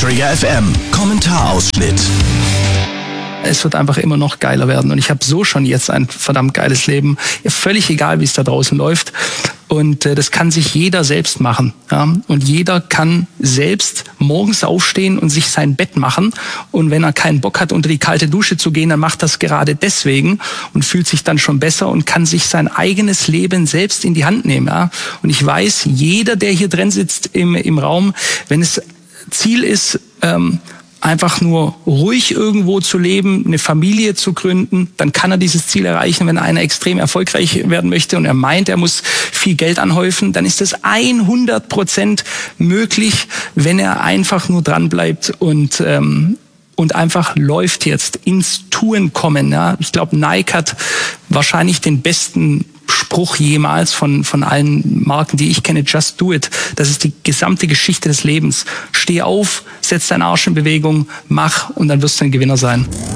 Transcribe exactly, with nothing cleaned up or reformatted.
Trigger F M, Kommentarausschnitt. Es wird einfach immer noch geiler werden und ich habe so schon jetzt ein verdammt geiles Leben. Völlig egal, wie es da draußen läuft. Und äh, das kann sich jeder selbst machen. Ja? Und jeder kann selbst morgens aufstehen und sich sein Bett machen. Und wenn er keinen Bock hat, unter die kalte Dusche zu gehen, dann macht das gerade deswegen und fühlt sich dann schon besser und kann sich sein eigenes Leben selbst in die Hand nehmen. Ja? Und ich weiß, jeder, der hier drin sitzt im, im Raum, wenn es Ziel ist, ähm, einfach nur ruhig irgendwo zu leben, eine Familie zu gründen, dann kann er dieses Ziel erreichen. Wenn einer extrem erfolgreich werden möchte und er meint, er muss viel Geld anhäufen, dann ist das hundert Prozent möglich, wenn er einfach nur dran bleibt und ähm, und einfach läuft jetzt, ins Tun kommen. Ja. Ich glaube, Nike hat wahrscheinlich den besten Spruch jemals von von allen Marken, die ich kenne, just do it. Das ist die gesamte Geschichte des Lebens. Steh auf, setz deinen Arsch in Bewegung, mach und dann wirst du ein Gewinner sein.